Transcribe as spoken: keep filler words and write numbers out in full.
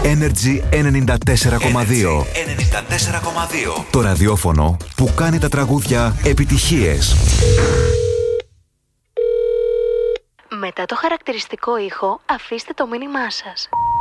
Energy ενενήντα τέσσερα κόμμα δύο. ενενήντα τέσσερα κόμμα δύο. Το ραδιόφωνο που κάνει τα τραγούδια επιτυχίες. Μετά το χαρακτηριστικό ήχο, αφήστε το μήνυμά σας.